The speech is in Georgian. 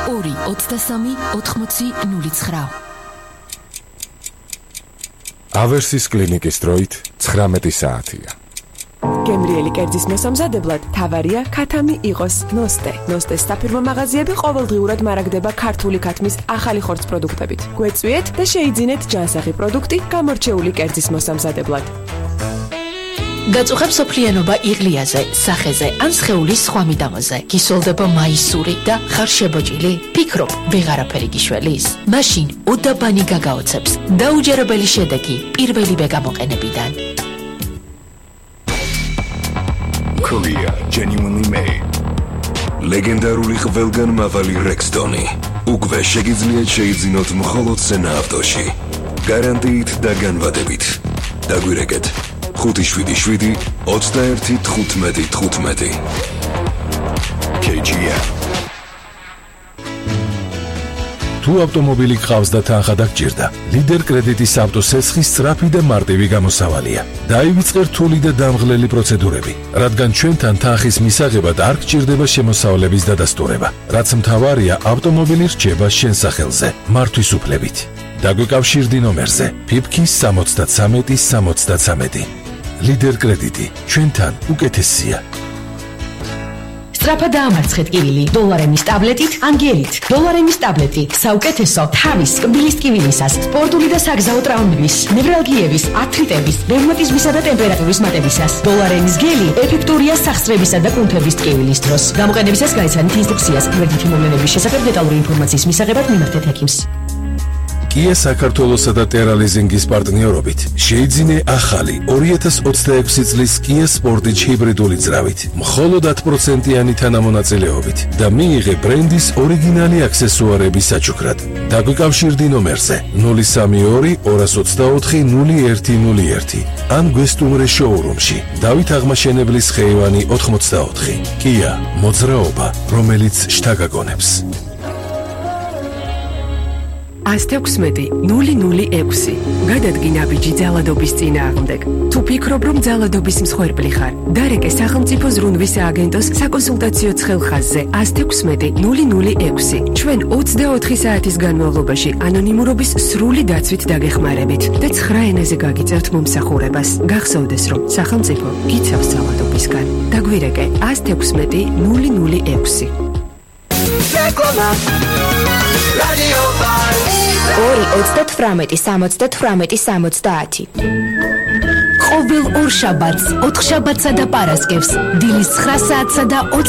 2-23-80-09. ავერსის კლინიკის დროით 19 საათია. გემრიელი კერძის მოსამზადებლად თავარია ქათამი იყოს ნოსტე. ნოსტეს საფირმო მაღაზიები ყოველდღიურად მარაგდება ქართული ქათმის ახალი ხორცს პროდუქტებით. გვეწვიეთ და შეიძინეთ ჯანსაღი პროდუქტი გამორჩეული კერძის მოსამზადებლად. გაწუხებ სოფლიანობა იღლიაზე, სახეზე ან სხეულის სხვა მიდამოზე. გისოლდება მაისური და ხარ შებოჭილი? ფიქრობ, ვეღარაფერი გიშველის? მაშინ ოდაბანი გაგაოცებს. დაუჯერებელი შედეგი პირველივე გამოყენებიდან. Korea genuinely made. ლეგენდარული ყველგანმავალი Rexton-ი. უკვე შეგიძლიათ შეიძინოთ მხოლოდ სენა ავტოში. გარანტიით და განვადებით. დაგვირეკეთ 577-21-15-15. KGM. თუ ავტომობილი გყავს და თანხა დაგჭირდა, ლიდერ კრედიტის ავტოსესხის სწრაფი და მარტივი გამოსავალია. დაივიწყე რთული და დამღლელი პროცედურები, რადგან ჩვენთან თანხის მისაღებად არ გჭირდება შემოსავლების დადასტურება. რაც მთავარია, ავტომობილი რჩება შენ სახელზე, მართვის უფლებით. დაგვიკავშირდი ნომერზე PIPK 73-73. ლიდერ კრედიტი, ჩვენთან უკეთესია. სწრაფად დაამარცხეთ კივილი დოლარემის ტაბლეტით, ანგელით. დოლარემის ტაბლეტი საუკეთესო თავის კბილის ტკივილისას, სპორტული და საგზაო ტრაუმების, ნევრალგიების, ართრიტების, რევმატიზმისა და ტემპერატურის მატებისას. დოლარემის გელი ეფექტურია სახსრებისა და კუნთების ტკივილის დროს. გამოყენებისას გაიცანით ინსტრუქციას. გვერდითი მოვლენების შესახებ დეტალური ინფორმაციის მისაღებად მიმართეთ ექიმს. Kia საქართველოსა და ტერალიზინგის პარტნიორობით შეიძინე ახალი 2026 წლის Kia Sportage ჰიბრიდული ძრავით, მხოლოდ 10%-იანი თანამონაწილეობით და მიიღე ბრენდის ორიგინალი აქსესუარების საჩუქრად. დაგვიკავშირდი ნომერზე 03224-0101 ან გვესტუმრე შოურუმში. დავით აღმაშენებლის ხეივანი 84. Kia მოძრაობა, რომელიც შთაგაგონებს. 116-006. გადადგი ნაბიჯი ძალადობის წინააღმდეგ. თუ ფიქრობ, რომ ძალადობის მსხვერპლი ხარ, დარეკე სახელმწიფო ზრუნვის სააგენტოს საკონსულტაციო ცხელხაზზე 116-006. ჩვენ 24 საათის განმავლობაში ანონიმურობის სრული დაცვით დაგეხმარებით და 9 ენაზე გაგიწერთ მომსახურებას. გახსოვდეს, რომ სახელმწიფო გიცავს ძალადობისგან. დაგვირეკე 116-006. რეკლამა რადიო ბარ 2-28-70-70. ყოველ ორ შაბათს, 4 შაბათსა და პარასკევს, დილის 9 საათსა და